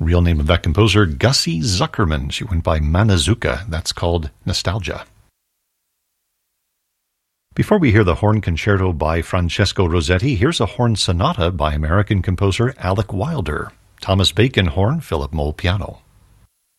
Real name of that composer, Gussie Zuckerman. She went by Manazuka. That's called Nostalgia. Before we hear the horn concerto by Francesco Rossetti, here's a horn sonata by American composer Alec Wilder. Thomas Bacon horn, Philip Moll piano.